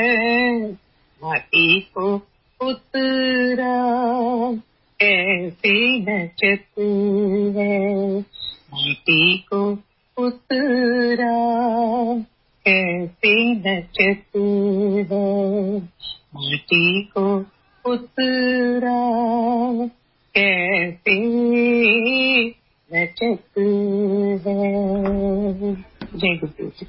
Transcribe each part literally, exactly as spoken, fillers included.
माटी को उतरा कैसे नचत है, माटी को उतरा कैसे नचत है, माटी को उतरा कैसे नचत है। जय गुरु जी।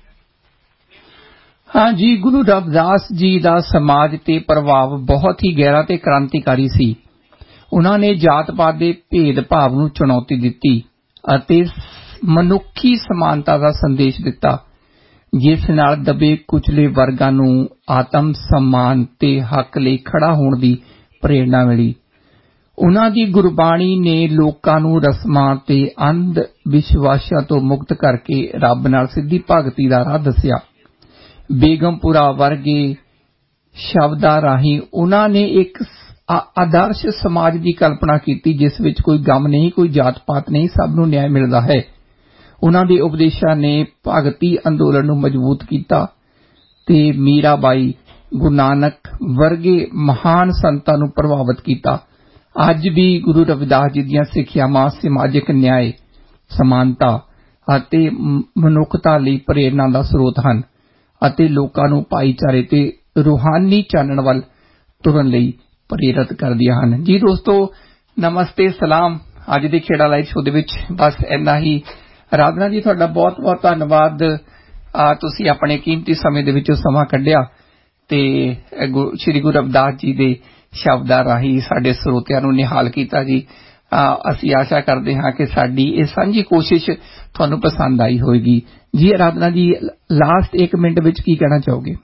हाँ जी, गुरु रविदास जी ਦਾ ਸਮਾਜ ਤੇ ਪ੍ਰਭਾਵ ਬਹੁਤ ਹੀ ਗਹਿਰਾ ਤੇ ਕ੍ਰਾਂਤੀਕਾਰੀ ਸੀ। ਉਹਨਾਂ ਨੇ ਜਾਤ-ਪਾਤ ਦੇ ਭੇਦ-ਭਾਵ ਨੂੰ ਚੁਣੌਤੀ ਦਿੱਤੀ ਅਤੇ ਮਨੁੱਖੀ ਸਮਾਨਤਾ ਦਾ ਸੰਦੇਸ਼ ਦਿੱਤਾ, ਜਿਸ ਨਾਲ ਦਬੇ ਕੁਚਲੇ ਵਰਗਾਂ ਨੂੰ ਆਤਮ ਸਨਮਾਨ ਤੇ ਹੱਕ ਲਈ ਖੜਾ ਹੋਣ ਦੀ ਪ੍ਰੇਰਣਾ ਮਿਲੀ। ਉਹਨਾਂ ਦੀ ਗੁਰਬਾਣੀ ਨੇ ਲੋਕਾਂ ਨੂੰ ਰਸਮਾਂ ਤੇ ਅੰਧ ਵਿਸ਼ਵਾਸਾਂ ਤੋਂ ਮੁਕਤ ਕਰਕੇ ਰੱਬ ਨਾਲ ਸਿੱਧੀ ਭਗਤੀ ਦਾ ਰਾਹ ਦੱਸਿਆ। ਬੇਗਮਪੁਰਾ ਵਰਗੇ ਸ਼ਬਦਾਂ ਰਾਹੀਂ ਉਹਨਾਂ ਨੇ ਇੱਕ ਆਦਰਸ਼ ਸਮਾਜ ਦੀ ਕਲਪਨਾ ਕੀਤੀ, ਜਿਸ ਵਿੱਚ ਕੋਈ ਗਮ ਨਹੀਂ, ਕੋਈ ਜਾਤ-ਪਾਤ ਨਹੀਂ, ਸਭ ਨੂੰ ਨਿਆਂ ਮਿਲਦਾ ਹੈ। ਉਹਨਾਂ ਦੇ ਉਪਦੇਸ਼ਾਂ ਨੇ ਭਗਤੀ ਅੰਦੋਲਨ ਨੂੰ ਮਜ਼ਬੂਤ ਕੀਤਾ ਤੇ ਮੀਰਾਬਾਈ, ਗੁਰੂ ਨਾਨਕ ਵਰਗੇ ਮਹਾਨ ਸੰਤਾਂ ਨੂੰ ਪ੍ਰਭਾਵਿਤ ਕੀਤਾ। ਅੱਜ ਵੀ ਗੁਰੂ ਰਵਿਦਾਸ ਜੀ ਦੀਆਂ ਸਿੱਖਿਆਵਾਂ ਸਮਾਜਿਕ ਨਿਆਂ, ਸਮਾਨਤਾ ਅਤੇ ਮਨੁੱਖਤਾ ਲਈ ਪ੍ਰੇਰਨਾ ਦਾ ਸਰੋਤ ਹਨ ਅਤੇ ਲੋਕਾਂ ਨੂੰ ਭਾਈਚਾਰੇ ਤੇ ਰੂਹਾਨੀ ਚਾਨਣ ਵੱਲ ਤੁਰਨ ਲਈ ਪ੍ਰੇਰਿਤ ਕਰਦੀਆਂ ਹਨ। ਜੀ ਦੋਸਤੋ, ਨਮਸਤੇ, ਸਲਾਮ। ਅੱਜ ਦੇ ਖੇੜਾ ਲਾਈਵ ਸ਼ੋਅ ਦੇ ਵਿੱਚ ਬਸ ਇੰਨਾ ਹੀ। ਰਾਧਨਾ ਜੀ, ਤੁਹਾਡਾ ਬਹੁਤ ਬਹੁਤ ਧੰਨਵਾਦ। ਤੁਸੀਂ ਆਪਣੇ ਕੀਮਤੀ ਸਮੇਂ ਦੇ ਵਿੱਚੋਂ ਸਮਾਂ ਕੱਢਿਆ ਤੇ ਸ੍ਰੀ ਗੁਰੂ ਰਵਿਦਾਸ ਜੀ ਦੇ ਸ਼ਬਦਾਂ ਰਾਹੀਂ ਸਾਡੇ ਸਰੋਤਿਆਂ ਨੂੰ ਨਿਹਾਲ ਕੀਤਾ। ਜੀ, ਅਸੀਂ ਆਸ਼ਾ ਕਰਦੇ ਹਾਂ ਕਿ ਸਾਡੀ ਇਹ ਸਾਂਝੀ ਕੋਸ਼ਿਸ਼ ਤੁਹਾਨੂੰ ਪਸੰਦ ਆਈ ਹੋਵੇਗੀ। ਜੀ ਆਰਾਧਨਾ ਜੀ, ਲਾਸਟ ਇੱਕ ਮਿੰਟ ਵਿੱਚ ਕੀ ਕਹਿਣਾ ਚਾਹੋਗੇ?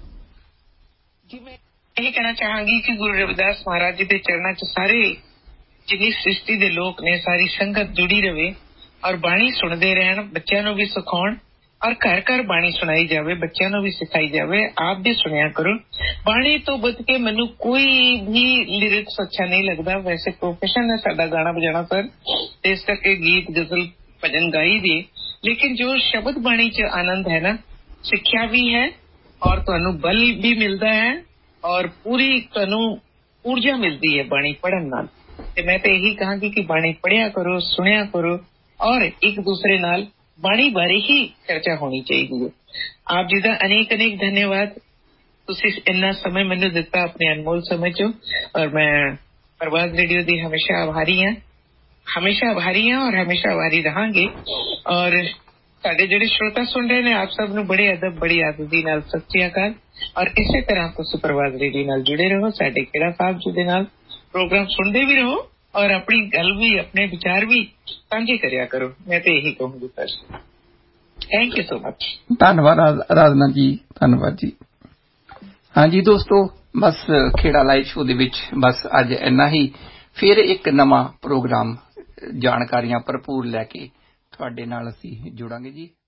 ਜੀ, ਮੈਂ ਇਹ ਕਹਿਣਾ ਚਾਹਾਂਗੀ ਕਿ ਗੁਰੂ ਰਵਿਦਾਸ ਮਹਾਰਾਜ ਜੀ ਦੇ ਚਰਨਾਂ 'ਚ ਸਾਰੇ ਜਿੰਨੀ ਸ੍ਰਿਸ਼ਟੀ ਦੇ ਲੋਕ ਨੇ, ਸਾਰੀ ਸੰਗਤ ਜੁੜੀ ਰਹੇ ਔਰ ਬਾਣੀ ਸੁਣਦੇ ਰਹਿਣ, ਬੱਚਿਆਂ ਨੂੰ ਵੀ ਸਿਖਾਉਣ ਔਰ ਘਰ ਘਰ ਬਾਣੀ ਸੁਣਾਈ ਜਾਵੇ, ਬੱਚਿਆਂ ਨੂੰ ਵੀ ਸਿਖਾਈ ਜਾਵੇ। ਆਪ ਵੀ ਸੁਣਿਆ ਕਰੋ। ਬਾਣੀ ਤੋਂ ਬਚ ਕੇ ਮੈਨੂੰ ਕੋਈ ਵੀ ਲਿਰਿਕਸ ਅੱਛਾ ਨਹੀਂ ਲੱਗਦਾ। ਵੈਸੇ ਪ੍ਰੋਫੈਸ਼ਨ ਹੈ ਸਾਡਾ ਗਾਣਾ ਵਜਾਣਾ ਸਰ, ਤੇ ਇਸ ਕਰਕੇ ਗੀਤ, ਗਜ਼ਲ, ਭਜਨ ਗਾਈ ਦੀ, ਲੇਕਿਨ ਜੋ ਸ਼ਬਦ ਬਾਣੀ 'ਚ ਆਨੰਦ ਹੈ ਨਾ, ਸਿੱਖਿਆ ਵੀ ਹੈ ਔਰ ਤੁਹਾਨੂੰ ਬਲ ਵੀ ਮਿਲਦਾ ਹੈ ਔਰ ਪੂਰੀ ਤੁਹਾਨੂੰ ਊਰਜਾ ਮਿਲਦੀ ਹੈ ਬਾਣੀ ਪੜ੍ਹਨ ਨਾਲ। ਤੇ ਮੈਂ ਤਾਂ ਇਹੀ ਕਹਾਂਗੀ ਕਿ ਬਾਣੀ ਪੜ੍ਹਿਆ ਕਰੋ, ਸੁਣਿਆ ਕਰੋ ਔਰ ਇੱਕ ਦੂਸਰੇ ਨਾਲ ਬਾਣੀ ਬਾਰੇ ਹੀ ਚਰਚਾ ਹੋਣੀ ਚਾਹੀਦੀ ਹੈ। ਆਪ ਜੀ ਦਾ ਅਨੇਕ ਅਨੇਕ ਧੰਨਵਾਦ। ਤੁਸੀਂ ਇੰਨਾ ਸਮੇਂ ਮੈਨੂੰ ਦਿੱਤਾ ਆਪਣੇ ਅਨਮੋਲ ਸਮੇਂ 'ਚੋਂ, ਔਰ ਮੈਂ ਪ੍ਰਵਾਜ਼ ਰੇਡੀਓ ਦੀ ਹਮੇਸ਼ਾ ਆਭਾਰੀ ਹਾਂ, ਹਮੇਸ਼ਾ ਆਭਾਰੀ ਹਾਂ ਔਰ ਹਮੇਸ਼ਾ ਆਭਾਰੀ ਰਹਾਂਗੇ। ਔਰ ਸਾਡੇ ਜਿਹੜੇ ਸਰੋਤਾ ਸੁਣ ਰਹੇ ਨੇ, ਆਪ ਸਭ ਨੂੰ ਬੜੇ ਅਦਬ, ਬੜੀ ਆਦਤੀ ਨਾਲ ਸਤਿ ਸ਼੍ਰੀ ਅਕਾਲ। ਔਰ ਇਸੇ ਤਰ੍ਹਾਂ ਤੁਸੀਂ ਪ੍ਰਵਾਜ਼ ਰੇਡੀਓ ਨਾਲ ਜੁੜੇ ਰਹੋ, ਸਾਡੇ ਖੇੜਾ ਸਾਹਿਬ ਜੀ ਦੇ ਨਾਲ ਪ੍ਰੋਗਰਾਮ ਸੁਣਦੇ ਵੀ ਰਹੋ ਔਰ ਆਪਣੀ ਗੱਲ ਵੀ, ਆਪਣੇ ਵਿਚਾਰ ਵੀ ਸਾਂਝੇ ਕਰਿਆ ਕਰੋ। ਮੈਂ ਤਾਂ ਇਹੀ ਕਹੂੰਗੀ sir. Thank you so much. ਧੰਨਵਾਦ ਆਰਾਧਨਾ ਜੀ, ਧੰਨਵਾਦ ਜੀ। ਹਾਂਜੀ ਦੋਸਤੋ, ਬਸ ਖੇੜਾ ਲਾਈਵ ਸ਼ੋਅ ਦੇ ਵਿੱਚ ਬਸ ਅੱਜ ਇੰਨਾ ਹੀ। ਫਿਰ ਇੱਕ ਨਵਾਂ ਪ੍ਰੋਗਰਾਮ, ਜਾਣਕਾਰੀਆਂ ਭਰਪੂਰ ਲੈ ਕੇ ਤੁਹਾਡੇ ਨਾਲ ਅਸੀਂ ਜੁੜਾਂਗੇ ਜੀ।